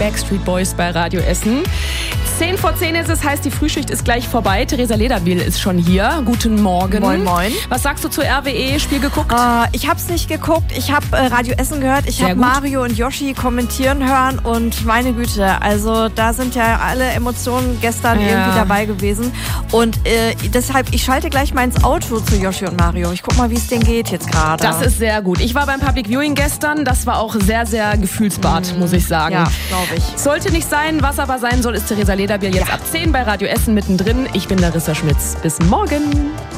Backstreet Boys bei Radio Essen. 10 vor 10 ist es, heißt die Frühschicht ist gleich vorbei. Theresa Lederbiel ist schon hier. Guten Morgen. Moin, moin. Was sagst du zur RWE-Spiel geguckt? Ich hab's nicht geguckt. Ich habe Radio Essen gehört. Ich habe Mario und Yoshi kommentieren hören und meine Güte, also da sind ja alle Emotionen gestern irgendwie dabei gewesen. Und deshalb, ich schalte gleich mal ins Auto zu Yoshi und Mario. Ich guck mal, wie es denen geht jetzt gerade. Das ist sehr gut. Ich war beim Public Viewing gestern. Das war auch sehr, sehr gefühlsbad, muss ich sagen. Ja, glaube ich. Sollte nicht sein. Was aber sein soll, ist Theresa Lederbiel jetzt ab 10 bei Radio Essen mittendrin. Ich bin Larissa Schmitz. Bis morgen.